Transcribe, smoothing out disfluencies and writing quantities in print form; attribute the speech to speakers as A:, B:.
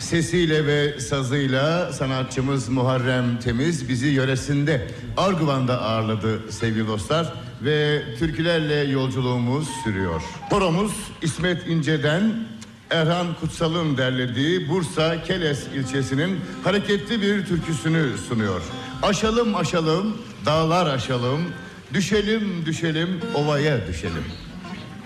A: Sesiyle ve sazıyla sanatçımız Muharrem Temiz bizi yöresinde Arguvan'da ağırladı sevgili dostlar. Ve türkülerle yolculuğumuz sürüyor. Koromuz İsmet İnce'den Erhan Kutsal'ın derlediği Bursa Keles ilçesinin hareketli bir türküsünü sunuyor. Aşalım aşalım, dağlar aşalım, düşelim düşelim, ovaya düşelim.